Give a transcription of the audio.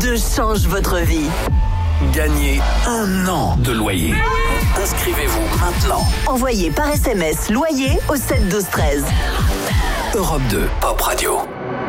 2 change votre vie. Gagnez 1 an de loyer. Inscrivez-vous maintenant. Envoyez par SMS loyer au 7 12 13. Europe 2 Pop Radio.